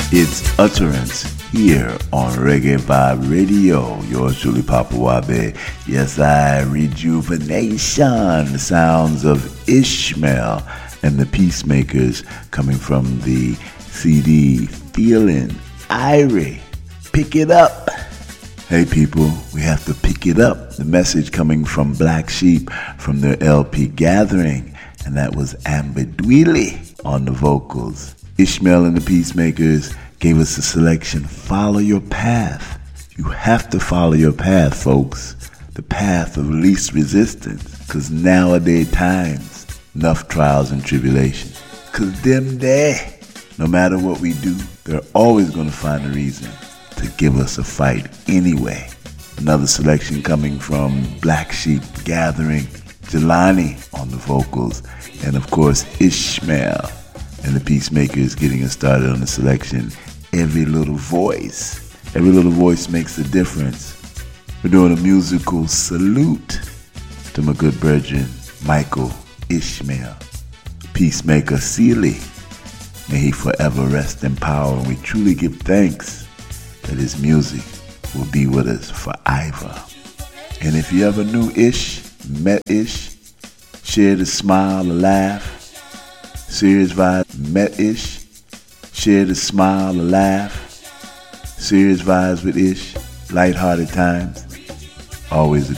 It's Utterance here on Reggae Vibe Radio. Yours truly, Papa Wabe. Yes, I Rejuvenation. The sounds of Ishmael and the Peacemakers coming from the CD Feeling Irie. Pick it up. Hey people, we have to pick it up. The message coming from Black Sheep from their LP Gathering, and that was Amber Dwelly on the vocals. Ishmael and the Peacemakers gave us a selection, Follow Your Path. You have to follow your path, folks. The path of least resistance. Because nowadays times, enough trials and tribulations. Because them there, no matter what we do, they're always going to find a reason to give us a fight anyway. Another selection coming from Black Sheep Gathering, Jelani on the vocals, and of course Ishmael and the Peacemakers getting us started on the selection, Every Little Voice. Every little voice makes a difference. We're doing a musical salute to my good brethren, Michael Ishmael, Peacemaker Sealy. May he forever rest in power, and we truly give thanks that his music will be with us forever. And if you ever knew Ish, met Ish, shared a smile, a laugh, serious vibes, met Ish, shared a smile, a laugh, serious vibes with Ish, lighthearted times, always a